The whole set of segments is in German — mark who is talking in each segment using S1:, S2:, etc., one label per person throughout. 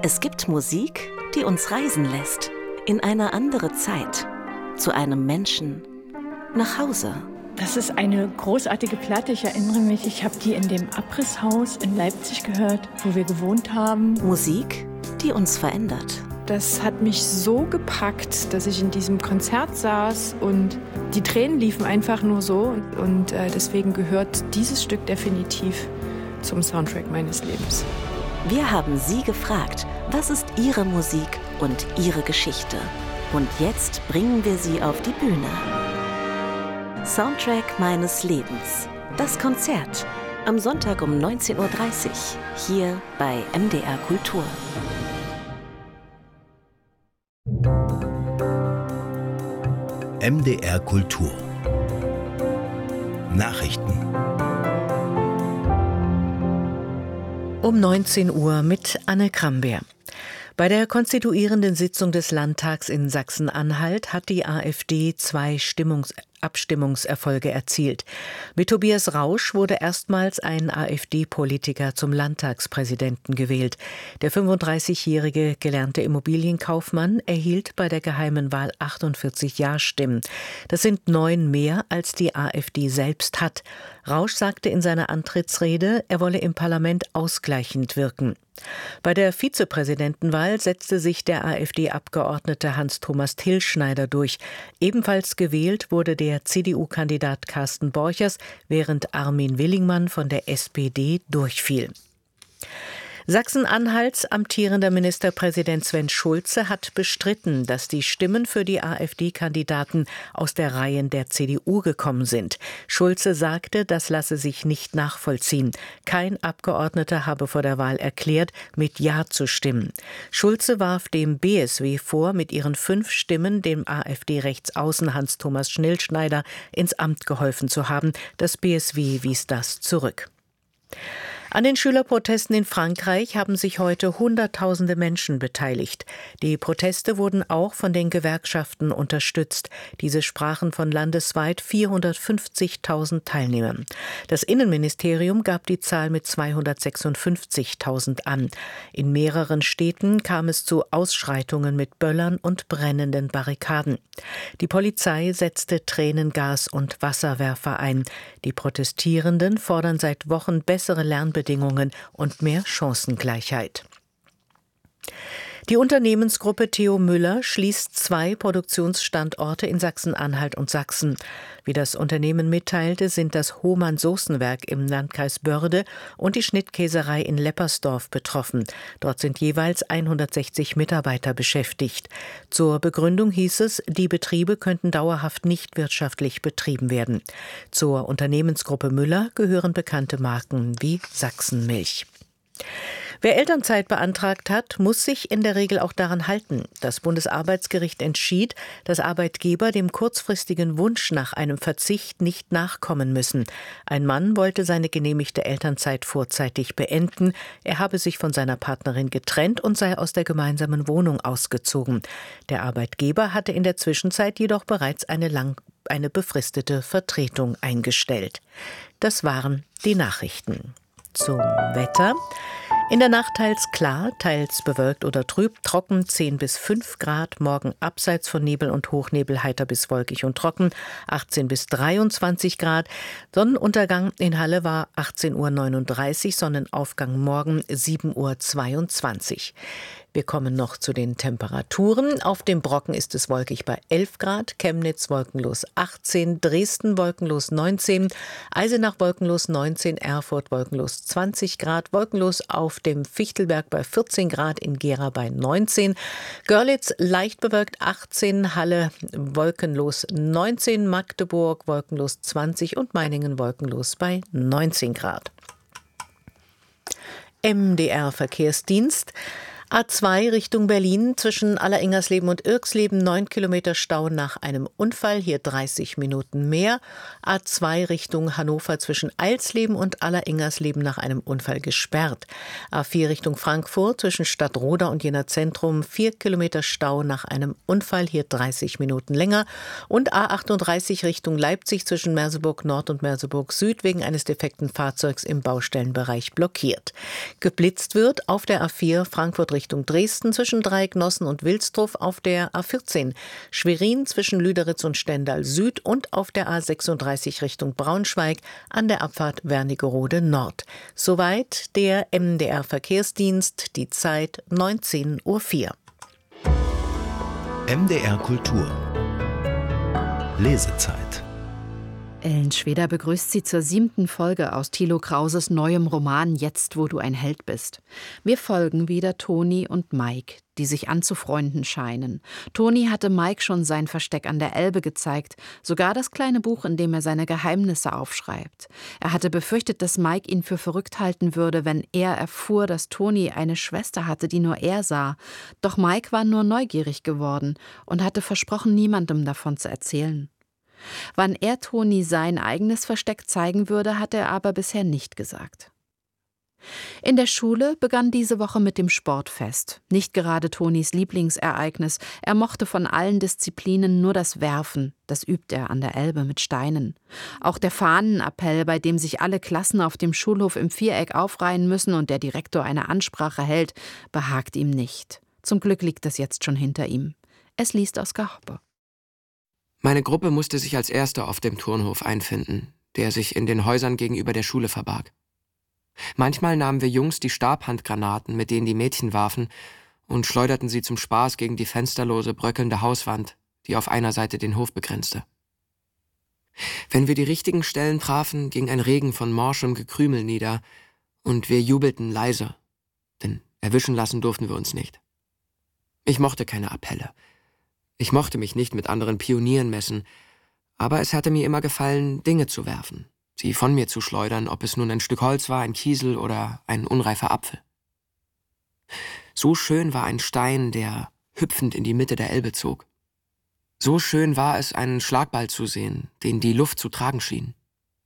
S1: Es gibt Musik, die uns reisen lässt, in eine andere Zeit, zu einem Menschen, nach Hause.
S2: Das ist eine großartige Platte. Ich erinnere mich, ich habe die in dem Abrisshaus in Leipzig gehört, wo wir gewohnt haben.
S1: Musik, die uns verändert.
S2: Das hat mich so gepackt, dass ich in diesem Konzert saß und die Tränen liefen einfach nur so. Und deswegen gehört dieses Stück definitiv zum Soundtrack meines Lebens.
S1: Wir haben Sie gefragt, was ist Ihre Musik und Ihre Geschichte? Und jetzt bringen wir Sie auf die Bühne. Soundtrack meines Lebens. Das Konzert. Am Sonntag um 19:30 Uhr hier bei MDR Kultur.
S3: MDR Kultur. Nachrichten.
S4: Um 19 Uhr mit Anne Krambeer. Bei der konstituierenden Sitzung des Landtags in Sachsen-Anhalt hat die AfD 2 Abstimmungserfolge erzielt. Mit Tobias Rausch wurde erstmals ein AfD-Politiker zum Landtagspräsidenten gewählt. Der 35-jährige gelernte Immobilienkaufmann erhielt bei der geheimen Wahl 48 Ja-Stimmen. Das sind 9 mehr, als die AfD selbst hat. Rausch sagte in seiner Antrittsrede, er wolle im Parlament ausgleichend wirken. Bei der Vizepräsidentenwahl setzte sich der AfD-Abgeordnete Hans-Thomas Tilschneider durch. Ebenfalls gewählt wurde der CDU-Kandidat Carsten Borchers, während Armin Willingmann von der SPD durchfiel. Sachsen-Anhalts amtierender Ministerpräsident Sven Schulze hat bestritten, dass die Stimmen für die AfD-Kandidaten aus der Reihen der CDU gekommen sind. Schulze sagte, das lasse sich nicht nachvollziehen. Kein Abgeordneter habe vor der Wahl erklärt, mit Ja zu stimmen. Schulze warf dem BSW vor, mit ihren 5 Stimmen dem AfD-Rechtsaußen Hans-Thomas Schnillschneider ins Amt geholfen zu haben. Das BSW wies das zurück. An den Schülerprotesten in Frankreich haben sich heute Hunderttausende Menschen beteiligt. Die Proteste wurden auch von den Gewerkschaften unterstützt. Diese sprachen von landesweit 450.000 Teilnehmern. Das Innenministerium gab die Zahl mit 256.000 an. In mehreren Städten kam es zu Ausschreitungen mit Böllern und brennenden Barrikaden. Die Polizei setzte Tränengas und Wasserwerfer ein. Die Protestierenden fordern seit Wochen bessere Lernbedingungen und mehr Chancengleichheit. Die Unternehmensgruppe Theo Müller schließt 2 Produktionsstandorte in Sachsen-Anhalt und Sachsen. Wie das Unternehmen mitteilte, sind das Hohmann-Soßenwerk im Landkreis Börde und die Schnittkäserei in Leppersdorf betroffen. Dort sind jeweils 160 Mitarbeiter beschäftigt. Zur Begründung hieß es, die Betriebe könnten dauerhaft nicht wirtschaftlich betrieben werden. Zur Unternehmensgruppe Müller gehören bekannte Marken wie Sachsenmilch. Wer Elternzeit beantragt hat, muss sich in der Regel auch daran halten. Das Bundesarbeitsgericht entschied, dass Arbeitgeber dem kurzfristigen Wunsch nach einem Verzicht nicht nachkommen müssen. Ein Mann wollte seine genehmigte Elternzeit vorzeitig beenden. Er habe sich von seiner Partnerin getrennt und sei aus der gemeinsamen Wohnung ausgezogen. Der Arbeitgeber hatte in der Zwischenzeit jedoch bereits eine befristete Vertretung eingestellt. Das waren die Nachrichten. Zum Wetter. In der Nacht teils klar, teils bewölkt oder trüb, trocken 10 bis 5 Grad, morgen abseits von Nebel und Hochnebel heiter bis wolkig und trocken, 18 bis 23 Grad. Sonnenuntergang in Halle war 18:39 Uhr, Sonnenaufgang morgen 7:22 Uhr. Wir kommen noch zu den Temperaturen. Auf dem Brocken ist es wolkig bei 11 Grad, Chemnitz wolkenlos 18, Dresden wolkenlos 19, Eisenach wolkenlos 19, Erfurt wolkenlos 20 Grad, wolkenlos auf dem Fichtelberg bei 14 Grad, in Gera bei 19, Görlitz leicht bewölkt 18, Halle wolkenlos 19, Magdeburg wolkenlos 20 und Meiningen wolkenlos bei 19 Grad. MDR Verkehrsdienst. A2 Richtung Berlin zwischen Alleringhersleben und Irxleben 9 Kilometer Stau nach einem Unfall, hier 30 Minuten mehr. A2 Richtung Hannover zwischen Eilsleben und Alleringhersleben nach einem Unfall gesperrt. A4 Richtung Frankfurt zwischen Stadtroda und Jena Zentrum 4 Kilometer Stau nach einem Unfall, hier 30 Minuten länger. Und A38 Richtung Leipzig zwischen Merseburg Nord und Merseburg Süd wegen eines defekten Fahrzeugs im Baustellenbereich blockiert. Geblitzt wird auf der A4 Frankfurt Richtung Richtung Dresden zwischen Dreiecknossen und Wilsdruff auf der A14, Schwerin zwischen Lüderitz und Stendal Süd und auf der A36 Richtung Braunschweig an der Abfahrt Wernigerode Nord. Soweit der MDR-Verkehrsdienst, die Zeit 19:04 Uhr.
S3: MDR Kultur Lesezeit.
S5: Ellen Schweder begrüßt Sie zur 7. Folge aus Thilo Krauses neuem Roman »Jetzt, wo du ein Held bist«. Wir folgen wieder Toni und Mike, die sich anzufreunden scheinen. Toni hatte Mike schon sein Versteck an der Elbe gezeigt, sogar das kleine Buch, in dem er seine Geheimnisse aufschreibt. Er hatte befürchtet, dass Mike ihn für verrückt halten würde, wenn er erfuhr, dass Toni eine Schwester hatte, die nur er sah. Doch Mike war nur neugierig geworden und hatte versprochen, niemandem davon zu erzählen. Wann er Toni sein eigenes Versteck zeigen würde, hatte er aber bisher nicht gesagt. In der Schule begann diese Woche mit dem Sportfest. Nicht gerade Tonis Lieblingsereignis. Er mochte von allen Disziplinen nur das Werfen. Das übt er an der Elbe mit Steinen. Auch der Fahnenappell, bei dem sich alle Klassen auf dem Schulhof im Viereck aufreihen müssen und der Direktor eine Ansprache hält, behagt ihm nicht. Zum Glück liegt das jetzt schon hinter ihm. Es liest Oskar Hoppe.
S6: Meine Gruppe musste sich als Erste auf dem Turnhof einfinden, der sich in den Häusern gegenüber der Schule verbarg. Manchmal nahmen wir Jungs die Stabhandgranaten, mit denen die Mädchen warfen, und schleuderten sie zum Spaß gegen die fensterlose, bröckelnde Hauswand, die auf einer Seite den Hof begrenzte. Wenn wir die richtigen Stellen trafen, ging ein Regen von morschem Gekrümel nieder, und wir jubelten leise, denn erwischen lassen durften wir uns nicht. Ich mochte keine Appelle. Ich mochte mich nicht mit anderen Pionieren messen, aber es hatte mir immer gefallen, Dinge zu werfen, sie von mir zu schleudern, ob es nun ein Stück Holz war, ein Kiesel oder ein unreifer Apfel. So schön war ein Stein, der hüpfend in die Mitte der Elbe zog. So schön war es, einen Schlagball zu sehen, den die Luft zu tragen schien.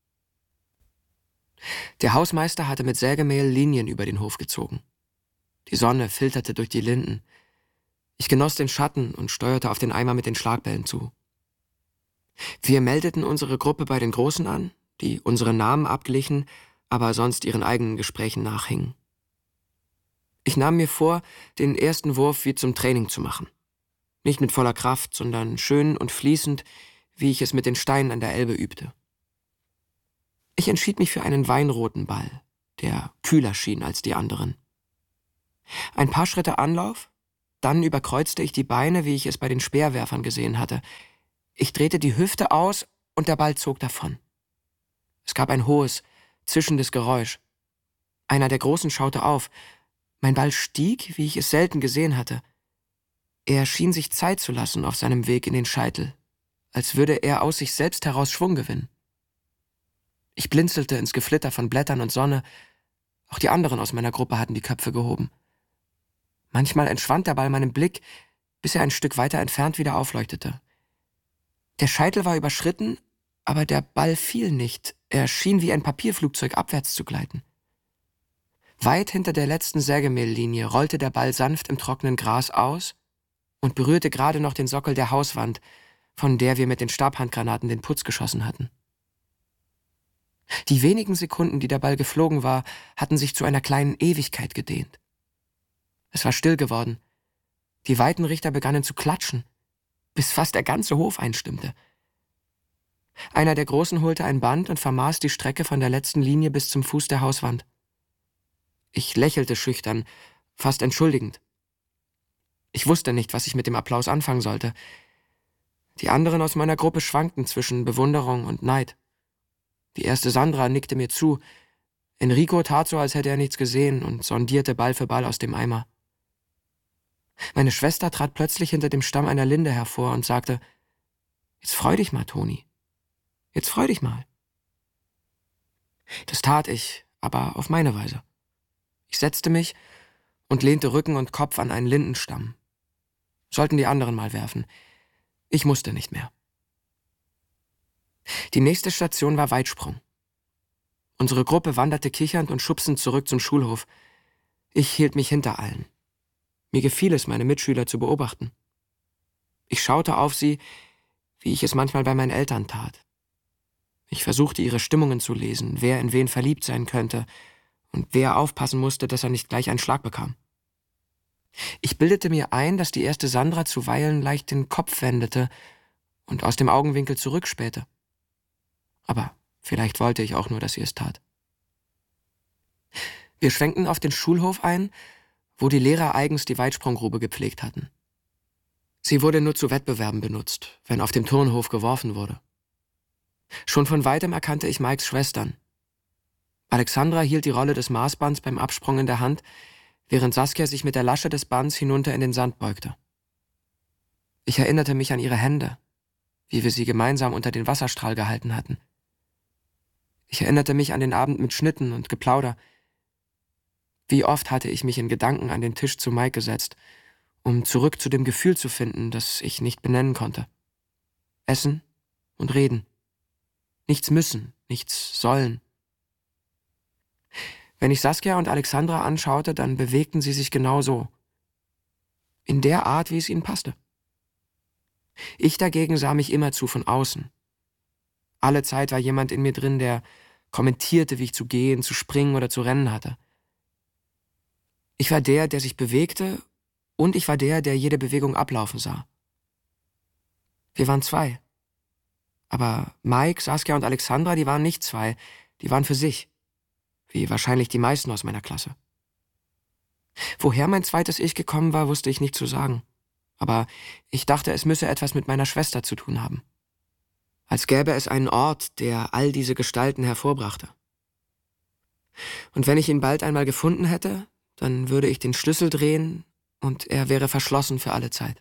S6: Der Hausmeister hatte mit Sägemehl Linien über den Hof gezogen. Die Sonne filterte durch die Linden. Ich genoss den Schatten und steuerte auf den Eimer mit den Schlagbällen zu. Wir meldeten unsere Gruppe bei den Großen an, die unsere Namen abglichen, aber sonst ihren eigenen Gesprächen nachhingen. Ich nahm mir vor, den ersten Wurf wie zum Training zu machen. Nicht mit voller Kraft, sondern schön und fließend, wie ich es mit den Steinen an der Elbe übte. Ich entschied mich für einen weinroten Ball, der kühler schien als die anderen. Ein paar Schritte Anlauf, dann überkreuzte ich die Beine, wie ich es bei den Speerwerfern gesehen hatte. Ich drehte die Hüfte aus und der Ball zog davon. Es gab ein hohes, zischendes Geräusch. Einer der Großen schaute auf. Mein Ball stieg, wie ich es selten gesehen hatte. Er schien sich Zeit zu lassen auf seinem Weg in den Scheitel, als würde er aus sich selbst heraus Schwung gewinnen. Ich blinzelte ins Geflitter von Blättern und Sonne. Auch die anderen aus meiner Gruppe hatten die Köpfe gehoben. Manchmal entschwand der Ball meinem Blick, bis er ein Stück weiter entfernt wieder aufleuchtete. Der Scheitel war überschritten, aber der Ball fiel nicht. Er schien wie ein Papierflugzeug abwärts zu gleiten. Weit hinter der letzten Sägemehllinie rollte der Ball sanft im trockenen Gras aus und berührte gerade noch den Sockel der Hauswand, von der wir mit den Stabhandgranaten den Putz geschossen hatten. Die wenigen Sekunden, die der Ball geflogen war, hatten sich zu einer kleinen Ewigkeit gedehnt. Es war still geworden. Die Weitenrichter begannen zu klatschen, bis fast der ganze Hof einstimmte. Einer der Großen holte ein Band und vermaß die Strecke von der letzten Linie bis zum Fuß der Hauswand. Ich lächelte schüchtern, fast entschuldigend. Ich wusste nicht, was ich mit dem Applaus anfangen sollte. Die anderen aus meiner Gruppe schwankten zwischen Bewunderung und Neid. Die erste Sandra nickte mir zu. Enrico tat so, als hätte er nichts gesehen und sondierte Ball für Ball aus dem Eimer. Meine Schwester trat plötzlich hinter dem Stamm einer Linde hervor und sagte: »Jetzt freu dich mal, Toni. Jetzt freu dich mal.« Das tat ich, aber auf meine Weise. Ich setzte mich und lehnte Rücken und Kopf an einen Lindenstamm. Sollten die anderen mal werfen. Ich musste nicht mehr. Die nächste Station war Weitsprung. Unsere Gruppe wanderte kichernd und schubsend zurück zum Schulhof. Ich hielt mich hinter allen. Mir gefiel es, meine Mitschüler zu beobachten. Ich schaute auf sie, wie ich es manchmal bei meinen Eltern tat. Ich versuchte, ihre Stimmungen zu lesen, wer in wen verliebt sein könnte und wer aufpassen musste, dass er nicht gleich einen Schlag bekam. Ich bildete mir ein, dass die erste Sandra zuweilen leicht den Kopf wendete und aus dem Augenwinkel zurückspähte. Aber vielleicht wollte ich auch nur, dass sie es tat. Wir schwenkten auf den Schulhof ein, wo die Lehrer eigens die Weitsprunggrube gepflegt hatten. Sie wurde nur zu Wettbewerben benutzt, wenn auf dem Turnhof geworfen wurde. Schon von weitem erkannte ich Mikes Schwestern. Alexandra hielt die Rolle des Maßbands beim Absprung in der Hand, während Saskia sich mit der Lasche des Bands hinunter in den Sand beugte. Ich erinnerte mich an ihre Hände, wie wir sie gemeinsam unter den Wasserstrahl gehalten hatten. Ich erinnerte mich an den Abend mit Schnitten und Geplauder. Wie oft hatte ich mich in Gedanken an den Tisch zu Mike gesetzt, um zurück zu dem Gefühl zu finden, das ich nicht benennen konnte. Essen und reden. Nichts müssen, nichts sollen. Wenn ich Saskia und Alexandra anschaute, dann bewegten sie sich genau so. In der Art, wie es ihnen passte. Ich dagegen sah mich immerzu von außen. Alle Zeit war jemand in mir drin, der kommentierte, wie ich zu gehen, zu springen oder zu rennen hatte. Ich war der sich bewegte, und ich war der jede Bewegung ablaufen sah. Wir waren zwei. Aber Mike, Saskia und Alexandra, die waren nicht zwei, die waren für sich. Wie wahrscheinlich die meisten aus meiner Klasse. Woher mein zweites Ich gekommen war, wusste ich nicht zu sagen. Aber ich dachte, es müsse etwas mit meiner Schwester zu tun haben. Als gäbe es einen Ort, der all diese Gestalten hervorbrachte. Und wenn ich ihn bald einmal gefunden hätte, dann würde ich den Schlüssel drehen und er wäre verschlossen für alle Zeit.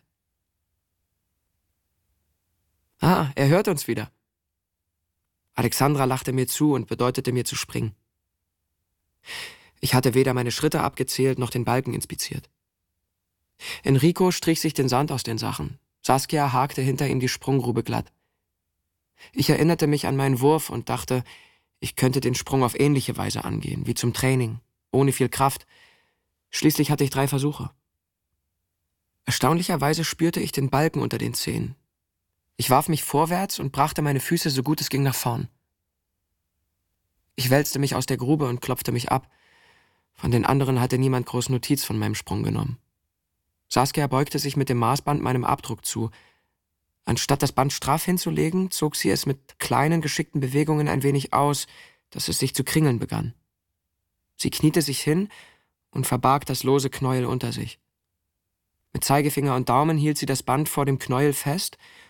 S6: Ah, er hört uns wieder. Alexandra lachte mir zu und bedeutete mir zu springen. Ich hatte weder meine Schritte abgezählt noch den Balken inspiziert. Enrico strich sich den Sand aus den Sachen. Saskia hakte hinter ihm die Sprunggrube glatt. Ich erinnerte mich an meinen Wurf und dachte, ich könnte den Sprung auf ähnliche Weise angehen, wie zum Training, ohne viel Kraft. Schließlich hatte ich 3 Versuche. Erstaunlicherweise spürte ich den Balken unter den Zehen. Ich warf mich vorwärts und brachte meine Füße so gut es ging nach vorn. Ich wälzte mich aus der Grube und klopfte mich ab. Von den anderen hatte niemand groß Notiz von meinem Sprung genommen. Saskia beugte sich mit dem Maßband meinem Abdruck zu. Anstatt das Band straff hinzulegen, zog sie es mit kleinen, geschickten Bewegungen ein wenig aus, dass es sich zu kringeln begann. Sie kniete sich hin und verbarg das lose Knäuel unter sich. Mit Zeigefinger und Daumen hielt sie das Band vor dem Knäuel fest